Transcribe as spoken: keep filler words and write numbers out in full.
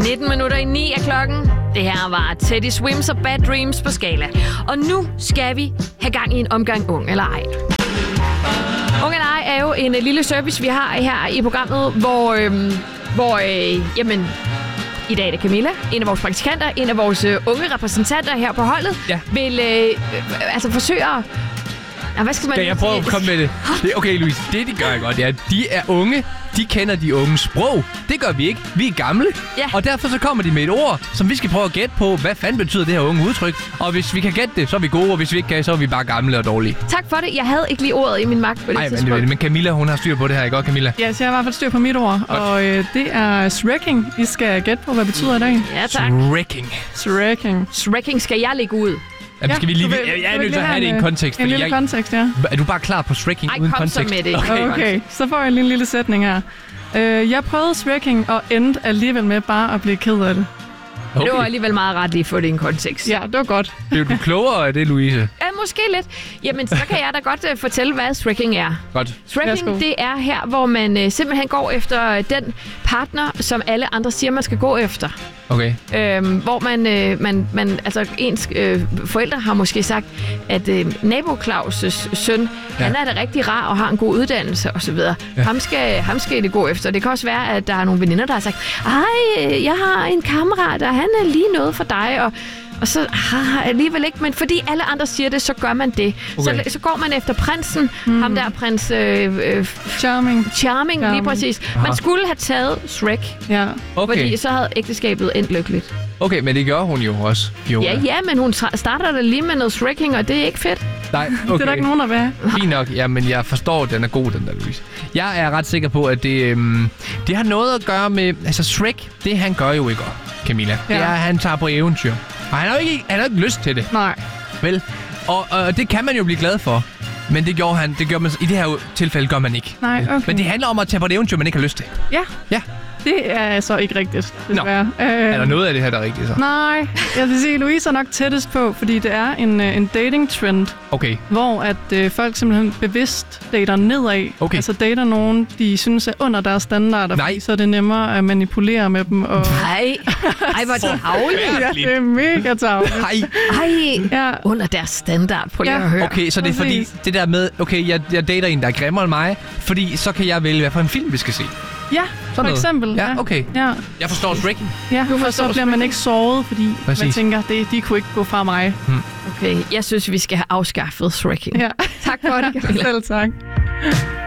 nitten minutter i ni er klokken. Det her var Teddy Swims og Bad Dreams på Skala. Og nu skal vi have gang i en omgang Ung eller Ej. Ung eller Ej er jo en uh, lille service, vi har her i programmet, hvor, øhm, hvor øh, jamen, i dag er det Camilla, en af vores praktikanter, en af vores øh, unge repræsentanter her på holdet, ja. vil øh, øh, altså forsøge at... Ja, hvad skal man... Skal jeg prøve at komme med det? det? Okay, Louise, det de gør godt, det er, at de er unge, de kender de unge sprog. Det gør vi ikke. Vi er gamle. Ja. Og derfor så kommer de med et ord, som vi skal prøve at gætte på, hvad fanden betyder det her unge udtryk. Og hvis vi kan gætte det, så er vi gode, og hvis vi ikke kan, så er vi bare gamle og dårlige. Tak for det. Jeg havde ikke lige ordet i min magt på det Ej, tidspunkt. men, men Camilla, hun har styr på det her, ikke godt, Camilla? Ja, så jeg har i hvert fald styr på mit ord. Godt. Og øh, det er shracking. I skal gætte på, hvad det betyder i dag. Ja, tak. Shracking. Shracking. Shracking skal jeg lægge ud. Jamen, skal vi lige... vil, jeg, jeg er nødt til at have det i en kontekst. En lille jeg, kontekst, ja. Er du bare klar på shracking Ej, uden kom kontekst? så med det. Okay, okay. Så får jeg lige en lille sætning her. Uh, jeg prøvede shracking og endte alligevel med bare at blive ked af det. Okay. Det var alligevel meget ret lige at få det i en kontekst. Ja, det var godt. Blev du klogere af det, Louise? Ja, måske lidt. Jamen, så kan jeg da godt uh, fortælle, hvad shracking er. Godt. Shracking, det er her, hvor man uh, simpelthen går efter uh, den partner, som alle andre siger, man skal gå efter. Okay. Øhm, hvor man, øh, man, man, altså ens øh, forældre har måske sagt, at øh, nabo Claus' søn, ja. han er da rigtig rar og har en god uddannelse osv. Ja. Ham, skal, ham skal det gå efter. Det kan også være, at der er nogle veninder, der har sagt, ej, jeg har en kammerat, og han er lige noget for dig, og Og så ah, alligevel ikke, men fordi alle andre siger det, så gør man det. Okay. Så, så går man efter prinsen, mm. ham der prins... Øh, øh, Charming. Charming, lige præcis. Aha. Man skulle have taget Shrek, ja. Okay. Fordi så havde ægteskabet endt lykkeligt. Okay, men det gør hun jo også, Fiona. Ja, ja, men hun starter da lige med noget Shrekking, og det er ikke fedt. Nej, okay. Det er der ikke nogen, der vil have. Fint nok, ja, men jeg forstår, at den er god, den der, Louise. Jeg er ret sikker på, at det, øhm, det har noget at gøre med... Altså, Shrek, det han gør jo ikke, Camilla. Ja. Det er, at han tager på eventyr. Og han har jo ikke, han har ikke lyst til det. Nej. Vel? Og, og det kan man jo blive glad for. Men det gjorde han. Det gør man, i det her tilfælde gør man ikke. Nej, okay. Men det handler om at tage på et eventyr, man ikke har lyst til. Ja. Ja. Det er så ikke rigtigt, desværre. Nå. Øh, er der noget af det her, der er rigtigt så? Nej, jeg vil sige, Louise er nok tættest på, fordi det er en, en dating-trend. Okay. Hvor at øh, folk simpelthen bevidst dater nedad. Okay. Altså dater nogen, de synes er under deres standarder, Nej. fordi så er det nemmere at manipulere med dem. Og... Nej, ej, hvor er det havligt. Ja, det er mega tarveligt. Ej. Ej, ja. Under deres standard, prøv lige ja. at høre. Okay, så det er fordi, det der med, okay, jeg, jeg dater en, der er grimmere end mig, fordi så kan jeg vælge, hvad for en film vi skal se. Ja, sådan for noget. eksempel. Ja, okay. Ja. Jeg forstår Shrek. Ja, for så bliver man ikke såret, fordi Præcis. man tænker, det, de kunne ikke gå fra mig. Hmm. Okay, jeg synes, vi skal have afskaffet Shrekking. Ja. Tak for det, Camilla. Selv tak.